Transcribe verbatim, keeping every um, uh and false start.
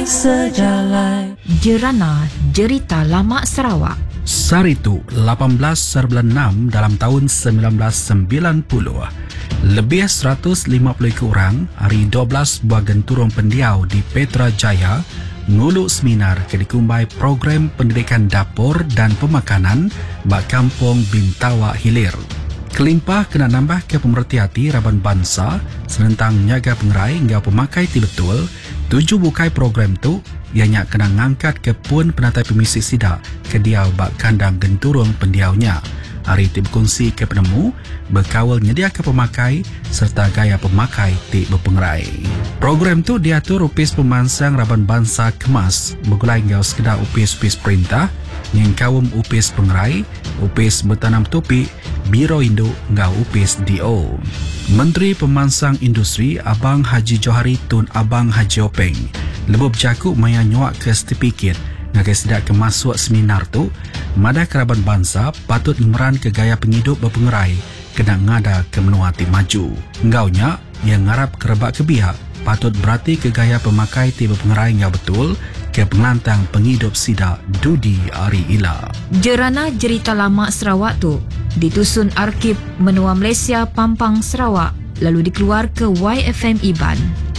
sejalan. Jerana Jerita Lama Sarawak. Saritu lapan belas bulan enam dalam tahun sembilan belas sembilan puluh. Lebih seratus lima puluh ekor orang hari dua belas buah genturung pendiau di Petra Jaya nguluk seminar ke dikumbai program pendidikan dapur dan pemakanan bak kampung Bintawa Hilir. Kelimpah kena nambah ke pemerhati hati Raban Bangsa senentang nyaga pengerai hingga pemakai ti betul. Tujuh bukai program tu ianya kena ngangkat ke pun penatai pemisi sidak ke diau bak kandang genturung pendiaunya. Hari ti berkongsi ke penemu, berkawal nyedia ke pemakai serta gaya pemakai ti berpengerai. Program tu diatur upis pemansang Raban Bangsa kemas bergulai hingga sekedar upis-upis perintah yang kawum upis pengerai, upis bertanam topi, Biro Induk hingga upis D O. Menteri Pemansang Industri Abang Haji Johari Tun Abang Haji Openg lebih bercakup maya nyuak ke sertifikat ngagai sedak ke masuk seminar tu, madah keraban bangsa patut memeran ke gaya penghidup berpengerai kena ngada ke menua ti maju. Ngaunya yang ngarap kerebak ke pihak patut berarti ke gaya pemakai ti berpengerai ngau betul ke pengelantang penghidup sidak Dudi Ari Ila. Jerana Jerita Lama Sarawak tu ditusun Arkib Menua Malaysia Pampang Sarawak lalu dikeluar ke Y F M Iban.